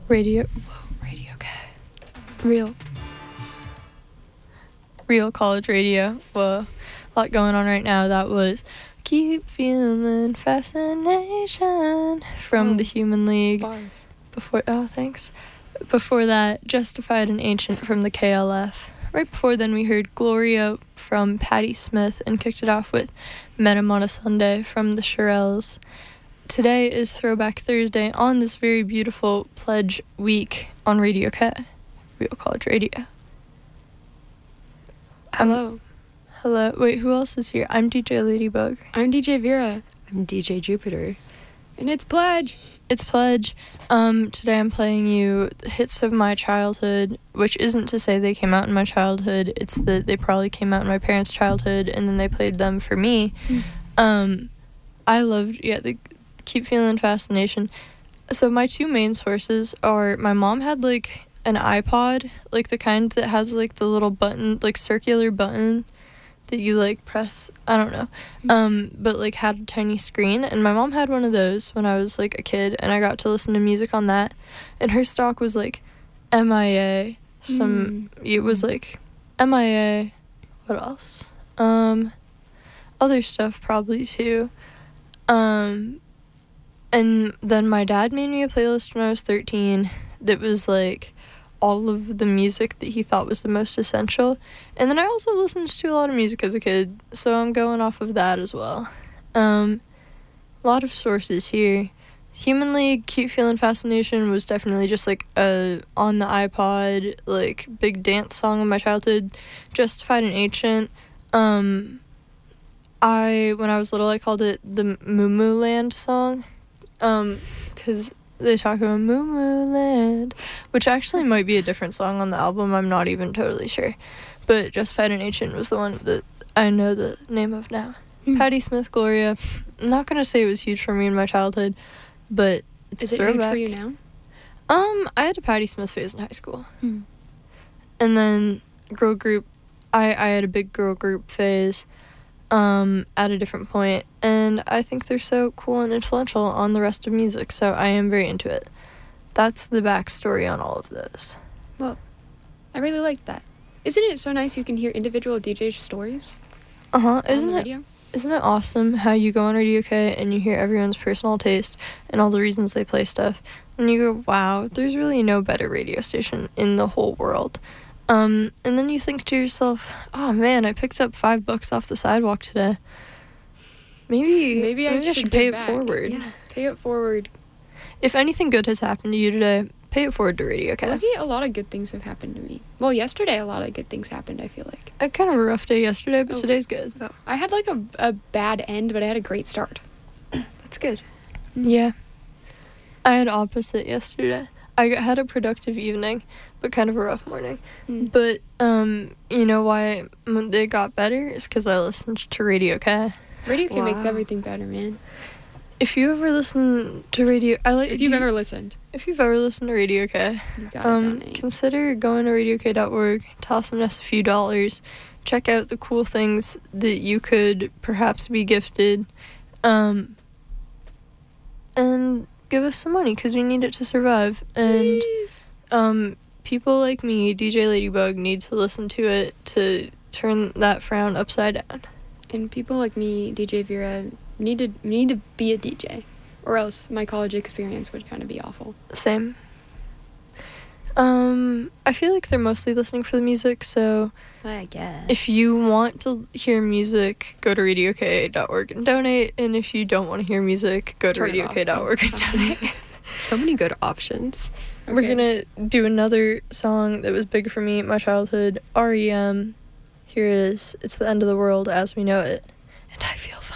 Radio K. Real college radio. Whoa. A lot going on right now. That was Keep Feeling Fascination from the Human League. Bars. Thanks. Before that, Justified and Ancient from the KLF. Right before then, we heard Gloria from Patti Smith and kicked it off with Met 'Em on a Sunday from the Shirelles. Today is Throwback Thursday on this very beautiful Pledge week on Radio K, Real College Radio. Hello. Hello. Wait, who else is here? I'm DJ Ladybug. I'm DJ Vera. I'm DJ Jupiter. And it's Pledge. It's Pledge. Today I'm playing you hits of my childhood, which isn't to say they came out in my childhood. It's that they probably came out in my parents' childhood, and then they played them for me. I loved, the Keep Feeling Fascination. So my two main sources are, my mom had, like, an iPod, like the kind that has, like, the little button, like, circular button that you, like, press, I don't know, but, like, had a tiny screen, and my mom had one of those when I was, like, a kid, and I got to listen to music on that, and her stock was, like, MIA, it was, like, MIA, what else, other stuff probably, too, and then my dad made me a playlist when I was 13 that was, like, all of the music that he thought was the most essential. And then I also listened to a lot of music as a kid, so I'm going off of that as well. A lot of sources here. Human League, Keep Feeling Fascination was definitely just like a on the iPod, like, big dance song of my childhood. Justified and Ancient. When I was little, I called it the Moo Moo Land song. 'Cause they talk about Moo Moo Land, which actually might be a different song on the album. I'm not even totally sure. But Justified and Ancient was the one that I know the name of now. Patti Smith, Gloria. I'm not going to say it was huge for me in my childhood, but it's Is a it huge throwback. for you now? I had a Patti Smith phase in high school. And then girl group, I had a big girl group phase at a different point, and I think they're so cool and influential on the rest of music, so I am very into it. That's the backstory on all of those. Well, I really like that. Isn't it so nice you can hear individual DJ stories Uh-huh. on the radio? Isn't it awesome how you go on Radio K and you hear everyone's personal taste and all the reasons they play stuff, and you go, wow, there's really no better radio station in the whole world. And then you think to yourself, oh man, I picked up $5 off the sidewalk today. Maybe I should pay give it back. forward. Yeah, pay it forward. If anything good has happened to you today, pay it forward to Radio K. Lucky a lot of good things have happened to me. Well, yesterday a lot of good things happened, I feel like. I had kind of a rough day yesterday, but today's good. Oh. I had like a bad end, but I had a great start. That's good. Yeah. I had opposite yesterday. I had a productive evening, but kind of a rough morning. But, you know why they got better? Is because I listened to Radio K. Radio K makes Wow. everything better, man. If you ever listen to Radio... If you've ever listened, If you've ever listened to Radio K, you gotta donate. consider going to radiok.org, tossing us a few dollars, check out the cool things that you could perhaps be gifted, and give us some money, because we need it to survive. And people like me, DJ Ladybug, need to listen to it to turn that frown upside down. And people like me, DJ Vera, need to be a DJ, or else my college experience would kind of be awful. Same. I feel like they're mostly listening for the music, so I guess. if you want to hear music, go to radiok.org and donate, and if you don't want to hear music, go to Turn it off. radiok.org and donate. So many good options. We're Okay. gonna do another song that was big for me in my childhood, REM. Here it is. It's the end of the world as we know it, and I feel